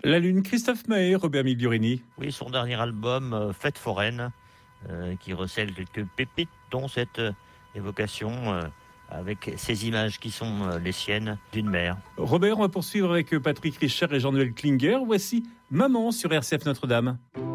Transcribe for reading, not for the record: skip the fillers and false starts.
La Lune, Christophe Mahé, Robert Migliorini. Oui, son dernier album, Fête foraine, qui recèle quelques pépites, dont cette évocation avec ces images qui sont les siennes d'une mère. Robert, on va poursuivre avec Patrick Richer et Jean-Noël Klinger. Voici Maman sur RCF Notre-Dame.